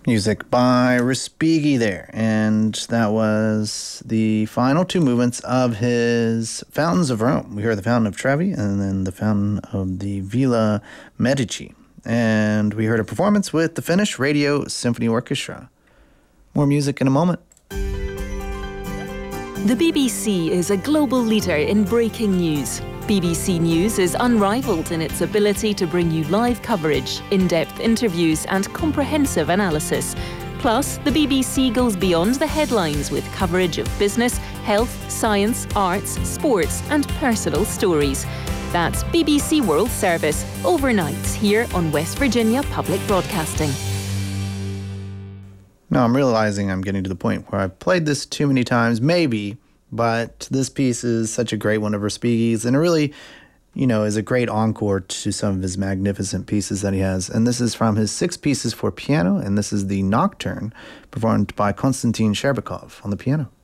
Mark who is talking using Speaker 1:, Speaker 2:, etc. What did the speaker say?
Speaker 1: Music by Respighi there. And that was the final two movements of his Fountains of Rome. We heard the Fountain of Trevi and then the Fountain of the Villa Medici. And we heard a performance with the Finnish Radio Symphony Orchestra. More music in a moment.
Speaker 2: The BBC is a global leader in breaking news. BBC News is unrivaled in its ability to bring you live coverage, in-depth interviews and comprehensive analysis. Plus, the BBC goes beyond the headlines with coverage of business, health, science, arts, sports and personal stories. That's BBC World Service, overnights here on West Virginia Public Broadcasting.
Speaker 1: Now I'm realizing I'm getting to the point where I've played this too many times, maybe, but this piece is such a great one of Respighi's, and it really, is a great encore to some of his magnificent pieces that he has. And this is from his 6 pieces for piano, and this is the Nocturne, performed by Konstantin Sherbakov on the piano.